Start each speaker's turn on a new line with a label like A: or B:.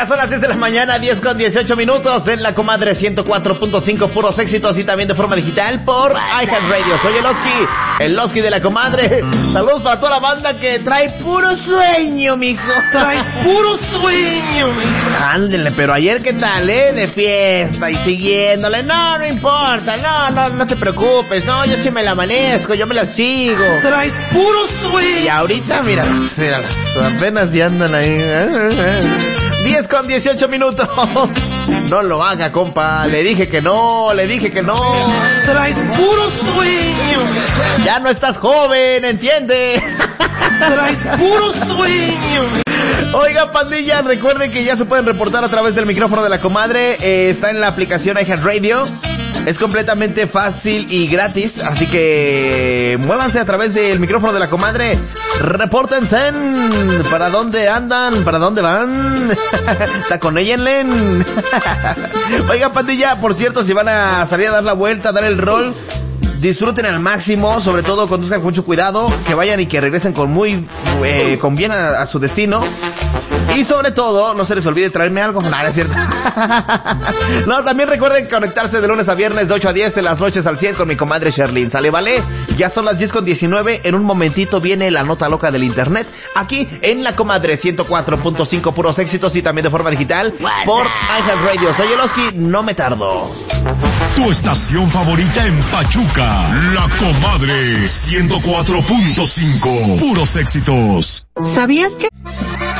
A: Ya son las 10 de la mañana, 10:18 en la Comadre 104.5, puros éxitos y también de forma digital por iHeartRadio. Soy el Oski de la Comadre. Saludos para toda la banda que trae puro sueño, mijo.
B: Traes puro sueño, mijo.
A: Ándele, pero ayer qué tal, de fiesta y siguiéndole. No importa, no te preocupes. No, yo sí me la amanezco, yo me la sigo.
B: Traes puro sueño.
A: Y ahorita, míralas, apenas ya andan ahí. 10:18. No lo haga, compa. Le dije que no.
B: Traes puro sueño.
A: Ya no estás joven, ¿entiende?
B: Traes puro sueño.
A: Oiga, pandilla, recuerden que ya se pueden reportar a través del micrófono de la Comadre. Está en la aplicación iHeartRadio. Es completamente fácil y gratis, así que muévanse a través del micrófono de la Comadre. Repórtense. ¿Para dónde andan? ¿Para dónde van? Está con ella en Len. Oiga, pandilla, por cierto, si van a salir a dar la vuelta, a dar el rol, disfruten al máximo, sobre todo conduzcan con mucho cuidado, que vayan y que regresen con bien a su destino. Y sobre todo, no se les olvide traerme algo. No, es cierto. No, también recuerden conectarse de lunes a viernes de 8 a 10 de las noches al 100 con mi comadre Sherlyn. ¿Sale, vale? Ya son las 10:19. En un momentito viene la nota loca del internet. Aquí en la Comadre 104.5, puros éxitos y también de forma digital por iHeartRadio. Soy el Oski, no me tardo.
C: Tu estación favorita en Pachuca, la Comadre 104.5, puros éxitos.
D: ¿Sabías que